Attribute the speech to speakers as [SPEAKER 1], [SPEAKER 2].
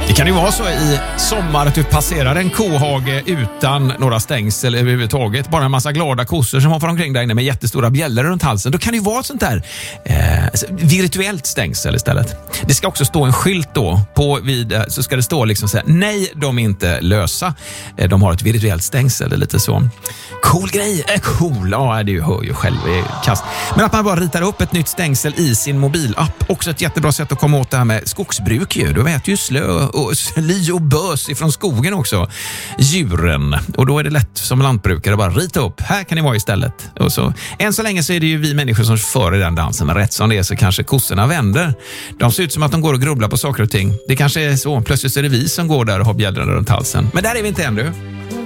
[SPEAKER 1] Det kan ju vara så i sommar att du passerar en kohage utan några stängsel överhuvudtaget. Bara en massa glada kossor som hoppar omkring där inne med jättestora bjällor runt halsen. Då kan det ju vara ett sånt där virtuellt stängsel istället. Det ska också stå en skylt då. Så ska det stå liksom så här: nej, de är inte lösa. De har ett virtuellt stängsel. Det är lite så. Cool grej. Cool. Ja, det hör ju själv. Kast. Men att man bara ritar upp ett nytt stängsel i sin mobilapp. Också ett jättebra sätt att komma åt det här med skogsbruk ju. Du vet ju slö och sly och bös ifrån skogen också. Djuren. Och då är det lätt som lantbrukare att bara rita upp. Här kan ni vara istället. Och så, än så länge så är det ju vi människor som för i den dansen. Men rätt som det är så kanske kossorna vänder. De ser ut som att de går och grubblar på saker och ting. Det kanske är så. Plötsligt är det vi som går där och har bjällrorna runt halsen. Men där är vi inte ännu.